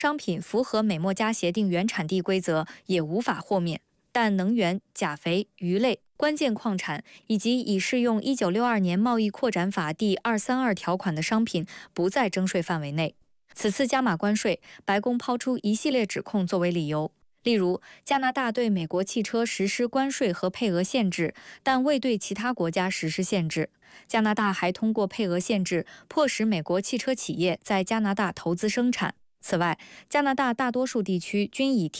商品符合美墨加协定原产地规则，也无法豁免。但能源、钾肥、鱼类、关键矿产以及已适用1962年贸易扩展法第232条款的商品不在征税范围内。此次加码关税，白宫抛出一系列指控作为理由。例如，加拿大对美国汽车实施关税和配额限制，但未对其他国家实施限制。加拿大还通过配额限制，迫使美国汽车企业在加拿大投资生产。此外，加拿大大多数地区均已提